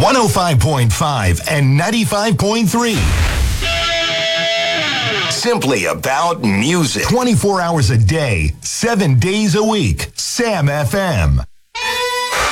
105.5 and 95.3. Simply about music. 24 hours a day, 7 days a week. Sam FM.